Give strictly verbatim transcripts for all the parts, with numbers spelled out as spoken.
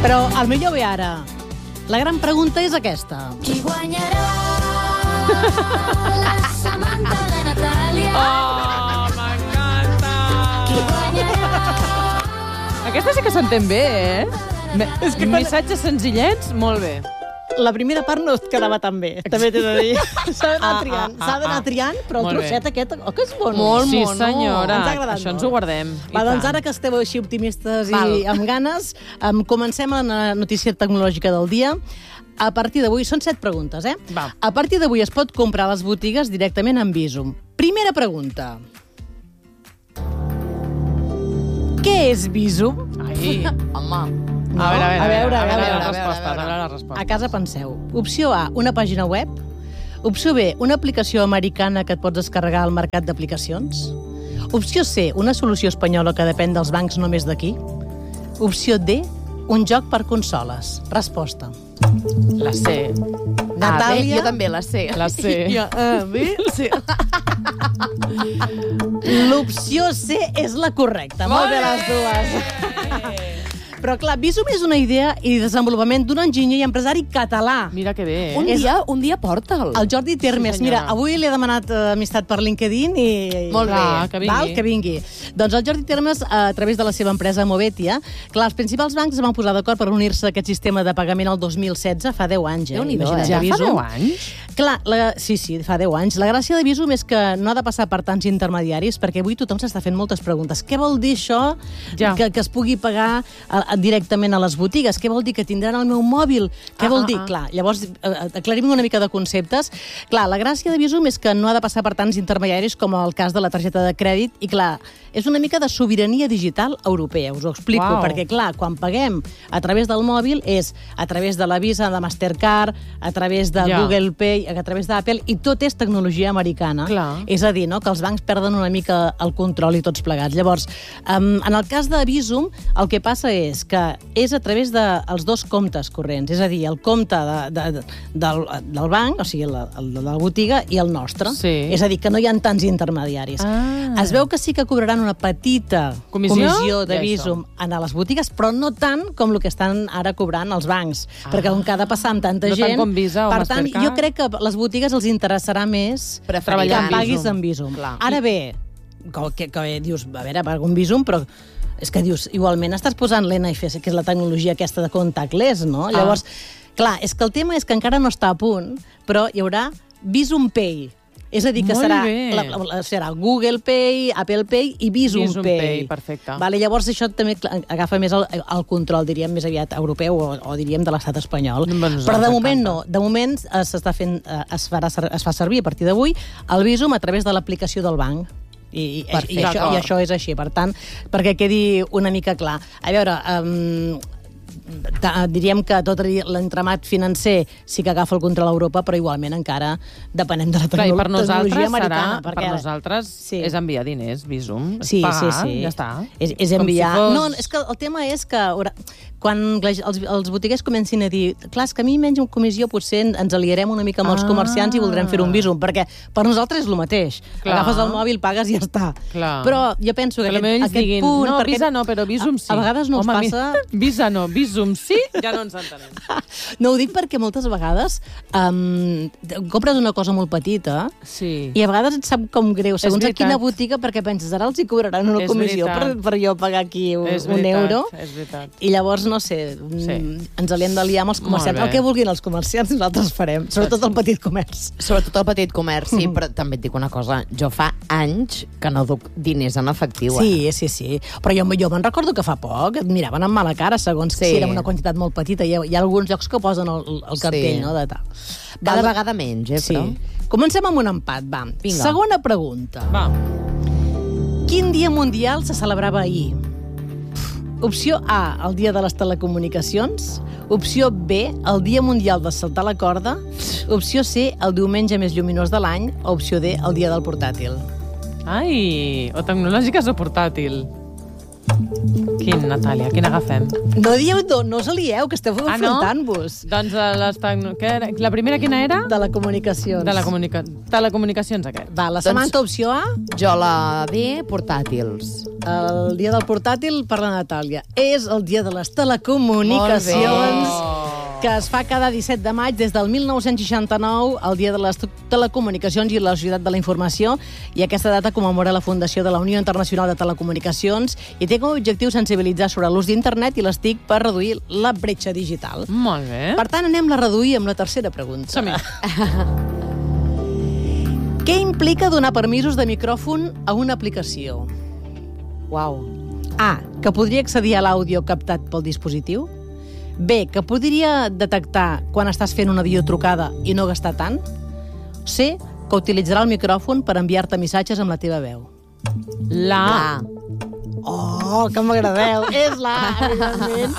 Però el millor ve ara. La gran pregunta és aquesta. Qui guanyarà la Samantha de Natàlia? Oh, m'encanta! Qui guanyarà? Aquesta sí que s'entén bé, eh? És que missatges senzillets, molt bé. La primera part no et quedava tan bé, també t'he de dir. S'ha d'anar Ah, triant, ah, s'ha d'anar ah. triant, però el Molt bé. trosset aquest, oh, que és bon. Molt sí, mono. senyora. Ens ha agradat Això ens molt. ho guardem. Va, I doncs tant. ara que esteu així optimistes Val. i amb ganes, um, comencem amb la notícia tecnològica del dia. A partir d'avui, són set preguntes, eh? Va. A partir d'avui es pot comprar a les botigues directament amb Bizum. Primera pregunta. Què és Bizum? Ai, home. No? A veure, a veure, A veure, a a veure, veure, les a respostes, veure, a veure les respostes. A casa penseu. Opció A, una pàgina web. Opció B, una aplicació americana que et pots descarregar al mercat d'aplicacions. Opció C, una solució espanyola que depèn dels bancs només d'aquí. Opció D, un joc per consoles. Resposta. La C. Natàlia? Ah, bé, jo també la sé. La C. Jo, A, B, C. L'opció C és la correcta. Molt bé les dues. Però, clar, Bizum és una idea i desenvolupament d'un enginyer i empresari català. Mira que bé, eh? Un És- dia, un dia porta'l. El Jordi Termes. Sí, senyora. Mira, avui li he demanat eh, amistat per LinkedIn i... Molt bé. Clar, que vingui. Val, que vingui. Doncs el Jordi Termes, a través de la seva empresa Movetia, clar, els principals bancs es van posar d'acord per unir-se a aquest sistema de pagament el dos mil setze, fa deu anys, eh? Déu-n'hi-do, Imagina't, eh? Ja de fa Bizum. deu anys? Clar, la, sí, sí, fa deu anys. La gràcia de Bizum és que no ha de passar per tants intermediaris, perquè avui tothom s'està fent moltes preguntes. Què vol dir això Ja. que, que es pugui pagar a, a, directament a les botigues? Què vol dir que tindran el meu mòbil? Què Ah, vol ah, dir? ah. Clar, llavors, eh, aclarim una mica de conceptes. Clar, la gràcia de Bizum és que no ha de passar per tants intermediaris com el cas de la targeta de crèdit i, clar, és una mica de sobirania digital europea, us ho explico, Uau. perquè, clar, quan paguem a través del mòbil és a través de la Visa, de Mastercard, a través de Ja. Google Pay, a través d'Apple, i tot és tecnologia americana. Clar. És a dir, no, que els bancs perden una mica el control i tots plegats. Llavors, um, en el cas de Bizum, el que passa és que és a través dels de, dos comptes corrents, és a dir, el compte de, de, de, del, del banc, o sigui, el, el de la botiga, i el nostre. Sí. És a dir, que no hi ha tants intermediaris. Ah. Es veu que sí que cobraran una petita Comissió? comissió de Ja, Bizum a les botigues, però no tant com el que estan ara cobrant els bancs, ah. perquè com que ha de passar amb tanta No tant gent... com Visa o per tant, Mastercard. jo crec que a les botigues els interessarà més que Treballar amb paguis Bizum. amb Bizum. Clar. Ara bé, que, que, que dius, a veure, pago un Bizum, però és que dius, igualment estàs posant l'N F S, que és la tecnologia aquesta de contactless, no? Ah. Llavors, clar, és que el tema és que encara no està a punt, però hi haurà Bizum Pay. És a dir, que Molt serà, bé. la, la, serà Google Pay, Apple Pay i Bizum, Bizum Pay. Pay, perfecte. Vale, llavors això també clar, agafa més el, el control, diríem, més aviat europeu o, o diríem de l'estat espanyol. Doncs Però de ens moment encanta. no. De moment eh, s'està fent, eh, es, farà, ser- es fa servir a partir d'avui el Bizum a través de l'aplicació del banc. I, i, Perfecte. i, això, D'acord. I això és així, per tant, perquè quedi una mica clar. A veure, um, ta, diríem que tot l'entramat financer sí que agafa el control a Europa, però igualment encara depenem de la Clar, i tecno per nosaltres tecnologia serà, americana. per perquè- nosaltres Sí. és enviar diners, Bizum, és Sí, pagar, sí, sí. ja està. És, és Com enviar... si fos- No, és que el tema és que haurà- quan la- els, els botiguers comencin a dir clar, és que a mi menys una comissió potser ens aliarem una mica amb els Ah. comerciants i voldrem fer un Bizum, perquè per nosaltres és el mateix. Clar. Agafes el mòbil, pagues i ja està. Clar. Però jo penso que, Que aquest, ells aquest diguin, punt... no, perquè Visa no, però Bizum sí. A, a vegades no Home, us mi- passa... Visa no, Bizum sí, ja no ens entenem. No ho dic perquè moltes vegades um, compres una cosa molt petita Sí. i a vegades et sap com greu, segons a veritat. quina botiga, perquè penses, ara els hi cobraran una És comissió per, veritat. per jo pagar aquí un, És un veritat, euro. és veritat. I llavors, no sé, Sí. mm, ens li hem de liar amb els comerciants. Molt bé. El que vulguin els comerciants nosaltres farem, sobretot el petit comerç. Sobretot el petit comerç, sí, però també et dic una cosa. Jo fa anys que no duc diners en efectiu, eh? Sí, sí, sí. Però jo, jo me'n recordo que fa poc et miraven amb mala cara, segons Sí. si era una quantitat molt petita. Hi ha, hi ha alguns llocs que posen el, el cartell, Sí. no?, de tal. Cada Va, vegada menys, eh, Sí. però... Comencem amb un empat, va. Vinga. Segona pregunta. Va. Quin dia mundial se celebrava ahir? Opció A, el dia de les telecomunicacions. Opció B, el dia mundial de saltar la corda. Opció C, el diumenge més lluminós de l'any. O opció D, el dia del portàtil. Ai, o tecnològiques o portàtil. Quin, Natàlia? Quin agafem? No dieu, no, no us alieu, que esteu Ah, no? enfrontant-vos. Doncs eh, les tecno... Què era? La primera quina era? Telecomunicacions. De la comunica... Telecomunicacions, aquest. Va, la Samantha, opció A, Jo la D, portàtils. el dia del portàtil per la Natàlia. És el dia de les telecomunicacions, Molt que es fa cada disset de maig des del mil nou-cents seixanta-nou, el dia de les telecomunicacions i la societat de la informació, i aquesta data commemora la fundació de la Unió Internacional de Telecomunicacions i té com a objectiu sensibilitzar sobre l'ús d'internet i les T I C per reduir la bretxa digital. Molt bé. Per tant, anem-la a reduir amb la tercera pregunta. Som-hi. Què implica donar permisos de micròfon a una aplicació? Uau. A. Que podria accedir a l'àudio captat pel dispositiu. B. Que podria detectar quan estàs fent una videotrucada i no gastar tant. C. Que utilitzarà el micròfon per enviar-te missatges amb la teva veu. La... La. Oh, que m'agradeu! És la A, evidentment.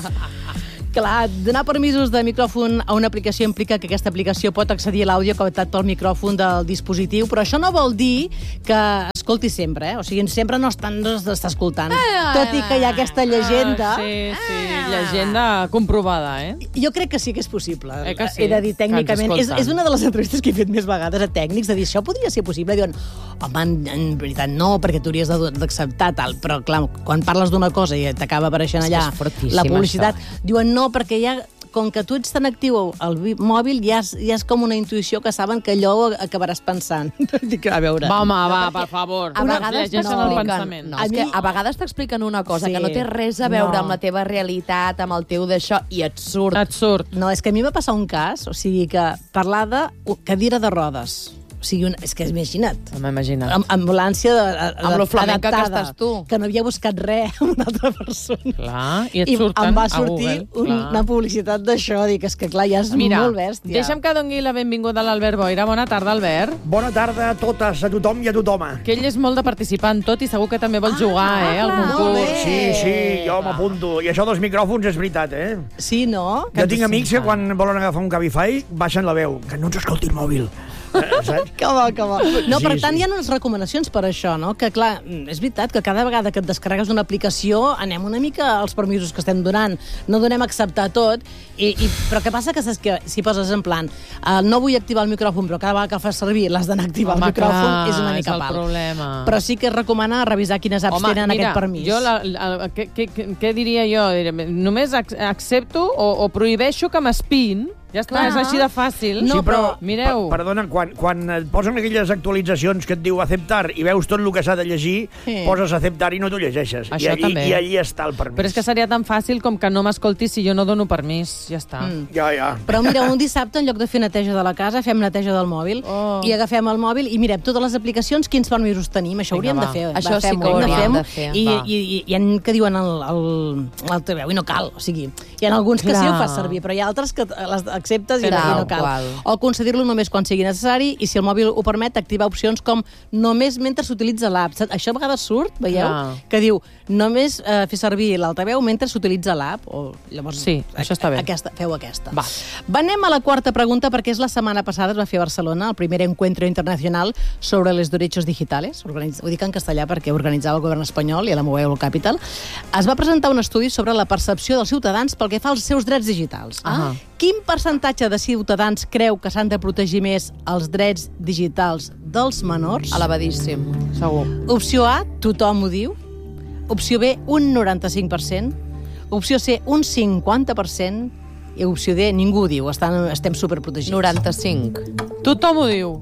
Clar, donar permisos de micròfon a una aplicació implica que aquesta aplicació pot accedir a l'àudio captat pel micròfon del dispositiu, però això no vol dir que escolti sempre, eh? O sigui, sempre no està, no està escoltant. Tot i que hi ha aquesta llegenda... Ah, sí, sí, llegenda comprovada, eh? Jo crec que sí que és possible. Eh que sí? He de dir, tècnicament. Que ens És, escolten. és una de les entrevistes que he fet més vegades a tècnics, de dir, això podria ser possible. I diuen, home, en, en veritat no, perquè t'hauries de- d'acceptar tal. Però, clar, quan parles d'una cosa i t'acaba apareixent És que allà és fortíssim, la publicitat, això. diuen no, perquè ja com que tu ets tan actiu al vi- mòbil, ja és, ja és com una intuïció que saben que allò ho acabaràs pensant. Dic, a veure... Va, home, va, per favor. A vegades Llegeixen el t'expliquen... pensament. No, A és que mi- a vegades t'expliquen una cosa Sí. que no té res a veure No. amb la teva realitat, amb el teu d'això, i et surt. Et surt. No, és que a mi va passar un cas, o sigui, que parlar de cadira de rodes. O sigui, un, és que imagina't. No m'imagino. Amb ambulància de, a, Amb lo flamenca que adaptada, estàs tu. que no havia buscat res amb una altra persona. Clar, i et I surten em va a sortir Google. un, Clar. una publicitat d'això. Dic, és que clar, ja és Mira, molt bèstia. deixa'm que doni la benvinguda a l'Albert Boira. Bona tarda, Albert. Bona tarda a totes, a tothom i a tothom. Que ell és molt de participar en tot i segur que també vol jugar, eh, al molt concurs. bé. Sí, sí, jo m'apunto. I això dels micròfons és veritat, eh? Sí, no? Jo tinc amics que quan volen agafar un Cabify baixen la veu, que no ens escolti el mòbil. Eh, saps? Que bo, que bo. No, Sí, per tant, sí. hi ha unes recomanacions per això, no? Que, clar, és veritat que cada vegada que et descarregues una aplicació anem una mica als permisos que estem donant. No donem a acceptar tot, i, i, però què passa? Que, saps que si poses en plan uh, no vull activar el micròfon, però cada vegada que el fas servir l'has d'anar a activar Home, el micròfon, clar, és una és mica el pal. problema. Però sí que es recomana revisar quines apps Home, tenen mira, aquest permís. jo, la, la, què, què, què diria jo? Diré, només ac accepto o, o prohibeixo que m'espiïn. Ja està, Clar. és així de fàcil. No, sí, però, mireu. per- perdona, quan, quan et posen aquelles actualitzacions que et diu aceptar i veus tot el que s'ha de llegir, Sí. poses aceptar i no t'ho llegeixes. Això I allí, també. I allí està el permís. Però és que seria tan fàcil com que no m'escoltis si jo no dono permís. Ja està. Mm. Ja, ja. Però mira, un dissabte, en lloc de fer neteja de la casa, fem neteja del mòbil, Oh. i agafem el mòbil i mirem totes les aplicacions, quins permisos tenim. Això Vinga, hauríem va. de fer. Això Va, sí que fem-ho, ho hauríem fem-ho. de fer. I, Va. i, i, hi ha que diuen el, el, el teu veu i no cal. O sigui, hi ha alguns que Clar. sí ho fas servir, però hi ha altres que les acceptes i, Tal i no cal. qual. O concedir-lo només quan sigui necessari, i si el mòbil ho permet, activar opcions com només mentre s'utilitza l'app. Saps? Això a vegades surt, veieu? Clar. Que diu només eh, fer servir l'altaveu mentre s'utilitza l'app. O, llavors, Sí, això està bé. Aquesta, feu aquesta. Va. Va, anem a la quarta pregunta, perquè és la setmana passada, es va fer a Barcelona, el primer encuentro internacional sobre los derechos digitales. Organitz... Ho dic en castellà perquè organitzava el govern espanyol i a la Mobile Capital. Es va presentar un estudi sobre la percepció dels ciutadans pel que fa als seus drets digitals. Ah. Quin percentatge de ciutadans creu que s'han de protegir més els drets digitals dels menors? Elevadíssim. Segur. Opció A, tothom ho diu. Opció B, un noranta-cinc per cent. Opció C, un cinquanta per cent. I opció D, ningú ho diu. Estan, estem superprotegits. noranta-cinc. Tothom ho diu.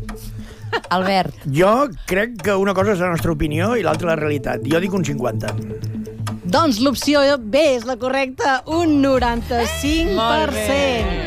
Albert. Jo crec que una cosa és la nostra opinió i l'altra la realitat. Jo dic un cinquanta. Doncs l'opció B és la correcta, un noranta-cinc per cent.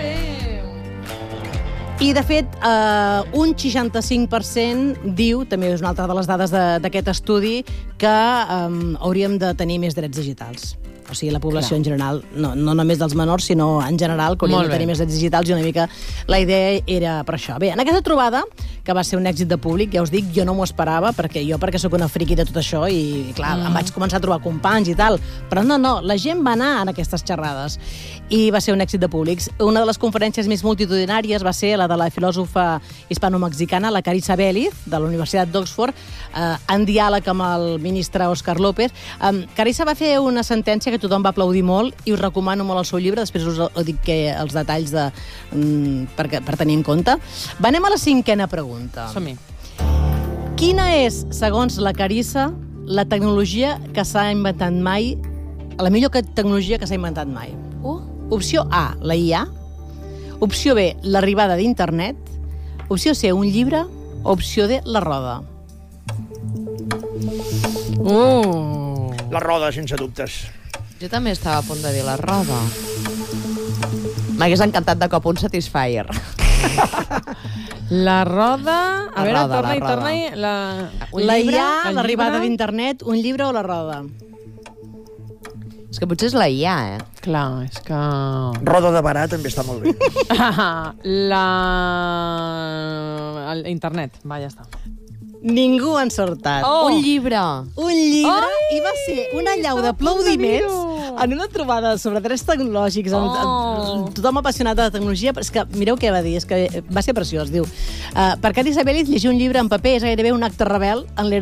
I, de fet, eh, un seixanta-cinc per cent diu, també és una altra de les dades de- d'aquest estudi, que eh, hauríem de tenir més drets digitals. o sigui, la població en general, no, no només dels menors, sinó en general, que haurien de tenir més drets digitals, i una mica la idea era per això. Bé, en aquesta trobada, que va ser un èxit de públic, ja us dic, jo no m'ho esperava, perquè jo perquè sóc una friqui de tot això, i clar, mm. em vaig començar a trobar companys i tal, però no, no, la gent va anar en aquestes xerrades, i va ser un èxit de públics. Una de les conferències més multitudinàries va ser la de la filòsofa hispano-mexicana, la Carissa Vélez, de la Universitat d'Oxford, eh, en diàleg amb el ministre Òscar López. Um, Carissa va fer una sentència que tothom va aplaudir molt, i us recomano molt el seu llibre, després us dic que els detalls de, um, per, per tenir en compte. Va, anem a la cinquena pregunta. Som-hi. Quina és, segons la Carissa, la tecnologia que s'ha inventat mai, la millor tecnologia que s'ha inventat mai? Uh. Opció A, la I A. Opció B, l'arribada d'internet. Opció C, un llibre. Opció D, la roda. Uh. La roda, sense dubtes. Jo també estava a punt de dir la roda. M'hagués encantat de cop un Satisfyer. La roda... A La veure, roda, torna-hi, la roda. torna-hi. La... Un La llibre, I A, el l'arribada llibre. d'internet, un llibre o la roda? És que potser és la I A, eh? Clar, és que... Roda de barà també està molt bé. La... El internet. Va, ja està. Ningú ha encertat. Oh. Un llibre. Un llibre, Ai, i va ser una llau estava a punt de d'aplaudiments dir-ho. en una trobada sobre drets tecnològics, amb, Oh. amb tothom apassionat de la tecnologia, però és que mireu què va dir, és que va ser preciós, diu. Uh, per Carissa Vélez, llegir un llibre en paper és gairebé un acte rebel en l'era